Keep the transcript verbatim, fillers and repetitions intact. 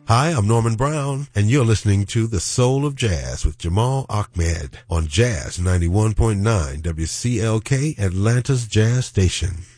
Hi, I'm Norman Brown, and you're listening to The Soul of Jazz with Jamal Ahmed on Jazz ninety-one point nine W C L K, Atlanta's Jazz Station.